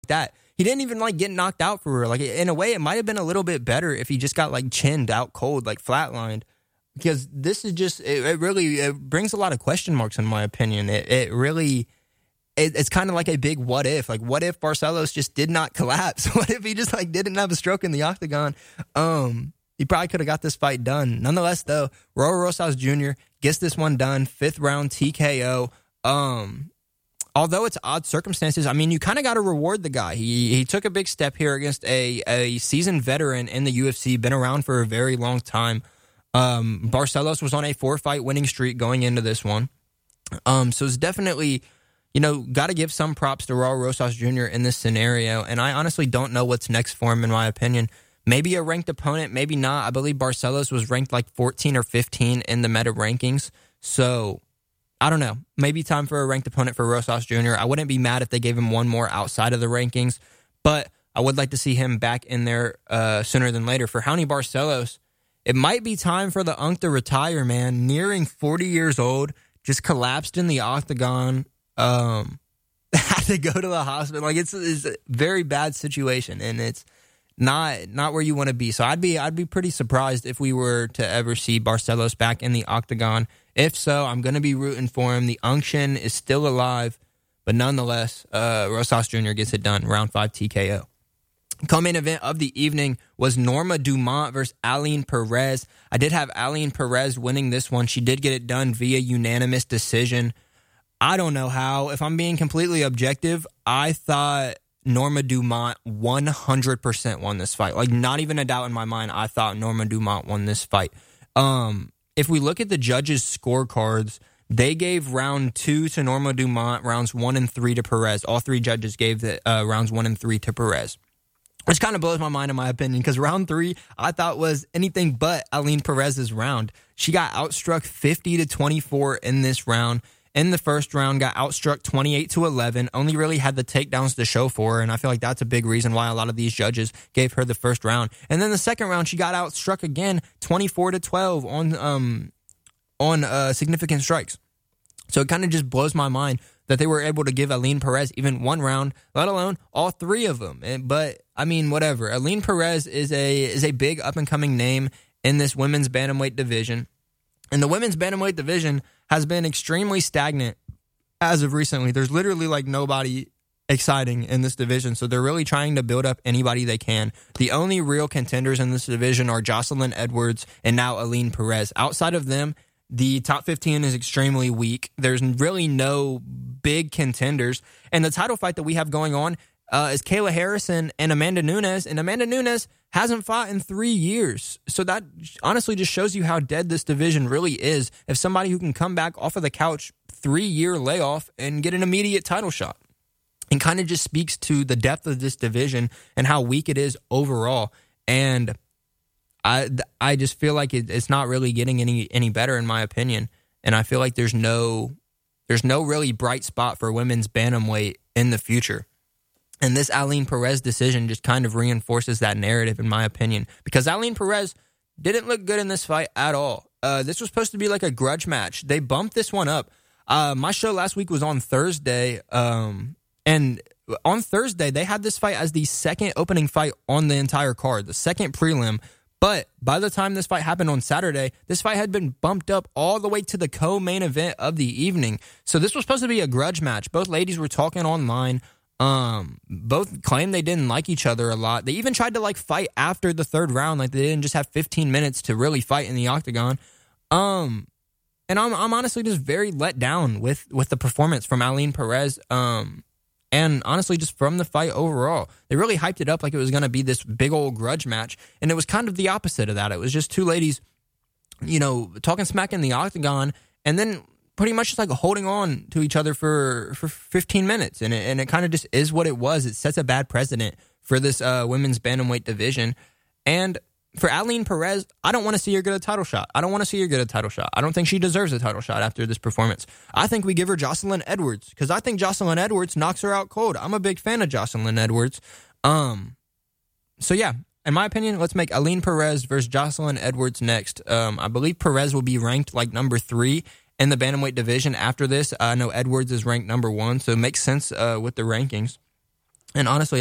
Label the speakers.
Speaker 1: that. He didn't even like get knocked out for real. Like in a way, it might have been a little bit better if he just got like chinned out cold, like flatlined. Because this is just it really brings a lot of question marks in my opinion. It's kind of like a big what if. Like what if Barcelos just did not collapse? What if he just like didn't have a stroke in the octagon? He probably could have got this fight done. Nonetheless, though, Raul Rosas Jr. gets this one done, 5th round TKO. Although it's odd circumstances, I mean, you kind of got to reward the guy. He took a big step here against a seasoned veteran in the UFC, been around for a very long time. Barcelos was on a 4-fight winning streak going into this one. So it's definitely, got to give some props to Raul Rosas Jr. in this scenario. And I honestly don't know what's next for him, in my opinion. Maybe a ranked opponent, maybe not. I believe Barcelos was ranked like 14 or 15 in the meta rankings. So I don't know. Maybe time for a ranked opponent for Rosas Jr. I wouldn't be mad if they gave him one more outside of the rankings, but I would like to see him back in there sooner than later. For Raoni Barcelos, it might be time for the Unk to retire, man. Nearing 40 years old, just collapsed in the octagon, had to go to the hospital. Like it's a very bad situation, and it's not where you want to be. So I'd be pretty surprised if we were to ever see Barcelos back in the octagon. If so, I'm going to be rooting for him. The unction is still alive, but nonetheless, Rosas Jr. gets it done. Round 5 TKO. Co-main event of the evening was Norma Dumont versus Aline Perez. I did have Aline Perez winning this one. She did get it done via unanimous decision. I don't know how. If I'm being completely objective, I thought Norma Dumont 100% won this fight. Like, not even a doubt in my mind, I thought Norma Dumont won this fight. If we look at the judges' scorecards, they gave round 2 to Norma Dumont, rounds 1 and 3 to Perez. All 3 judges gave the rounds 1 and 3 to Perez, which kind of blows my mind in my opinion, because round 3 I thought was anything but Aline Perez's round. She got outstruck 50-24 in this round. In the first round, got outstruck 28-11, only really had the takedowns to show for her, and I feel like that's a big reason why a lot of these judges gave her the first round. And then the second round, she got outstruck again 24-12 on significant strikes. So it kind of just blows my mind that they were able to give Aline Perez even one round, let alone all 3 of them. But, I mean, whatever. Aline Perez is a big up-and-coming name in this women's bantamweight division. And the women's bantamweight division has been extremely stagnant as of recently. There's literally like nobody exciting in this division, so they're really trying to build up anybody they can. The only real contenders in this division are Jocelyn Edwards and now Aline Perez. Outside of them, the top 15 is extremely weak. There's really no big contenders. And the title fight that we have going on is Kayla Harrison and Amanda Nunes. And Amanda Nunes hasn't fought in 3 years. So that honestly just shows you how dead this division really is. If somebody who can come back off of the couch, 3-year layoff, and get an immediate title shot. And kind of just speaks to the depth of this division and how weak it is overall. And I just feel like it's not really getting any better in my opinion. And I feel like there's no really bright spot for women's bantamweight in the future. And this Aline Perez decision just kind of reinforces that narrative, in my opinion, because Aline Perez didn't look good in this fight at all. This was supposed to be like a grudge match. They bumped this one up. My show last week was on Thursday, and on Thursday they had this fight as the second opening fight on the entire card, the second prelim. But by the time this fight happened on Saturday, this fight had been bumped up all the way to the co-main event of the evening. So this was supposed to be a grudge match. Both ladies were talking online. Both claimed they didn't like each other a lot. They even tried to like fight after the third round. Like they didn't just have 15 minutes to really fight in the octagon. And I'm honestly just very let down with the performance from Aline Perez. And honestly, just from the fight overall, they really hyped it up like it was going to be this big old grudge match. And it was kind of the opposite of that. It was just 2 ladies, talking smack in the octagon, and then pretty much just like holding on to each other for 15 minutes. And it kind of just is what it was. It sets a bad precedent for this women's bantamweight division. And for Aline Perez, I don't want to see her get a title shot. I don't think she deserves a title shot after this performance. I think we give her Jocelyn Edwards, because I think Jocelyn Edwards knocks her out cold. I'm a big fan of Jocelyn Edwards. So yeah, in my opinion, let's make Aline Perez versus Jocelyn Edwards next. I believe Perez will be ranked like number 3 in the bantamweight division after this. I know Edwards is ranked number 1, so it makes sense with the rankings. And honestly,